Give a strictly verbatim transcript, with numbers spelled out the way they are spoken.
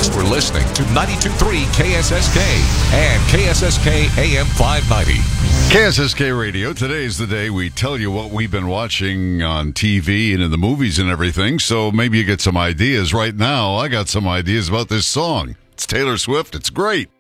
Thanks for listening to ninety-two point three K S S K and K S S K A M five ninety. K S S K Radio. Today's the day we tell you what we've been watching on T V and in the movies and everything, so maybe you get some ideas. Right now, I got some ideas about this song. It's Taylor Swift. It's great.